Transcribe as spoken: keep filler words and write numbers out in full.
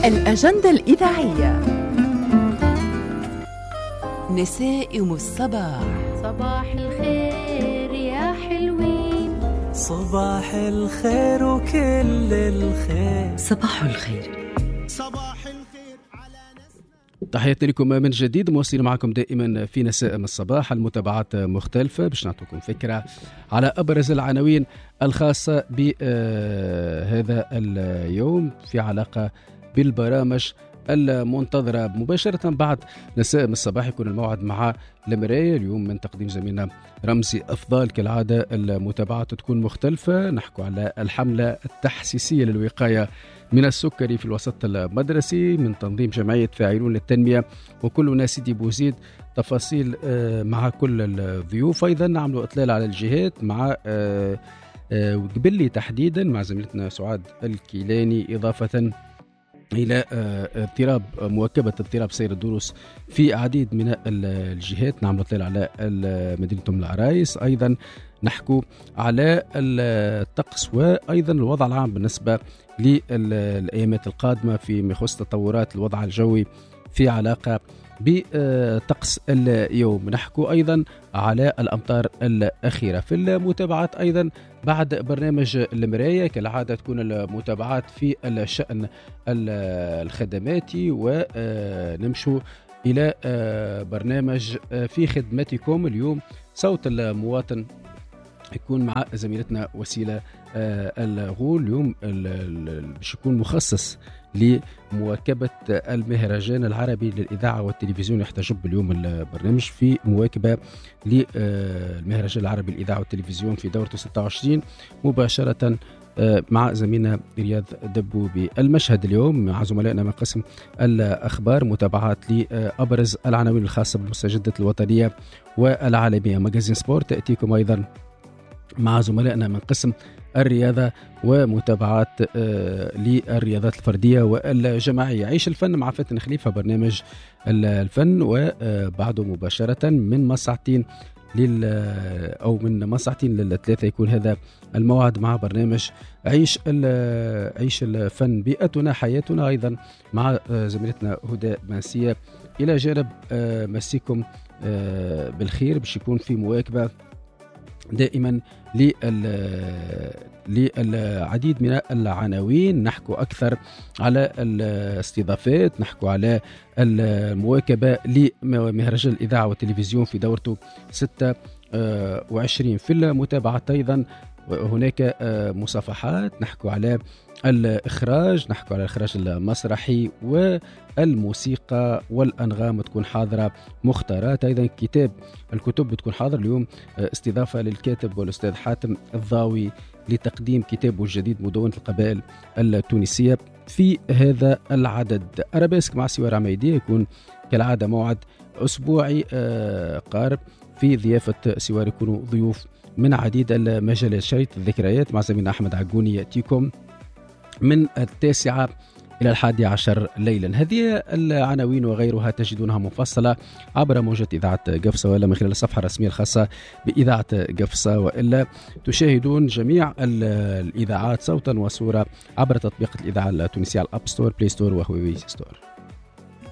الأجندة الإذاعية. نسائم الصباح. صباح الخير يا حلوين، صباح الخير وكل الخير، صباح الخير، صباح الخير على نسمة. تحياتي لكم من جديد، مواصلين معكم دائما في نسائم الصباح. المتابعات مختلفة باش نعطيكم فكرة على أبرز العناوين الخاصة بهذا اليوم في علاقة بالبرامج المنتظرة. مباشرة بعد نسائم الصباح يكون الموعد مع المراية اليوم من تقديم زميلنا رمزي أفضل. كالعادة المتابعات تكون مختلفة، نحكو على الحملة التحسيسية للوقاية من السكري في الوسط المدرسي من تنظيم جمعية فاعلون للتنمية وكلنا سيدي بوزيد. تفاصيل مع كل الضيوف، أيضا نعملوا إطلال على الجهات مع قبلي تحديدا مع زميلتنا سعاد الكيلاني، إضافة إلى اضطراب مواكبة اضطراب سير الدروس في عديد من الجهات. نعمل اطلاع على مدينة أم العرايس، أيضا نحكو على الطقس وأيضا الوضع العام بالنسبة للأيامات القادمة في يخص تطورات الوضع الجوي في علاقة بطقس اليوم. نحكو أيضا على الأمطار الأخيرة. في المتابعات أيضا بعد برنامج المراية كالعادة تكون المتابعات في الشأن الخدماتي، ونمشوا إلى برنامج في خدمتكم اليوم صوت المواطن، يكون مع زميلتنا وسيلة الغول. اليوم باش يكون مخصص لمواكبة المهرجان العربي للإذاعة والتلفزيون. يحتجب اليوم البرنامج في مواكبة للمهرجان العربي للإذاعة والتلفزيون في دورته ستة وعشرين مباشرة مع زميلنا رياض دبوبي. المشهد اليوم مع زملائنا من قسم الأخبار، متابعات لأبرز العناوين الخاصة بالمستجدات الوطنية والعالمية. مجازين سبورت تأتيكم أيضا مع زملائنا من قسم الرياضة ومتابعات آه للرياضات الفردية والجماعية. عيش الفن مع فاتن خليفة، برنامج الفن، وبعده مباشرة من مساعتين لل أو من مساعتين للثلاثة يكون هذا الموعد مع برنامج عيش عيش الفن بيئتنا حياتنا، أيضا مع آه زميلتنا هدى ماسية. إلى جانب آه مسيكم آه بالخير باش يكون في مواكبة دائما للعديد من العناوين. نحكو أكثر على الاستضافات، نحكو على المواكبة لمهرجان الإذاعة والتلفزيون في دورته ستة وعشرين. في المتابعات أيضا هناك مصافحات، نحكو على الإخراج، نحكو على الإخراج المسرحي والموسيقى والأنغام تكون حاضرة مختارات. أيضا كتاب الكتب بتكون حاضر اليوم، استضافة للكاتب والأستاذ حاتم الضاوي لتقديم كتابه الجديد مدونة القبائل التونسية في هذا العدد. أرابيسك مع سوار عميدية يكون كالعادة موعد أسبوعي قارب في ضيافة سوار، يكونوا ضيوف من عديد المجالات. شريط الذكريات مع زميلنا أحمد عقوني يأتيكم من التاسعة إلى الحادي عشر ليلا. هذه العناوين وغيرها تجدونها مفصلة عبر موجة إذاعة قفصة، وإلا من خلال الصفحة الرسمية الخاصة بإذاعة قفصة، وإلا تشاهدون جميع الإذاعات صوتا وصورة عبر تطبيق الإذاعة التونسية على الأب ستور، بلاي ستور وهوي ستور.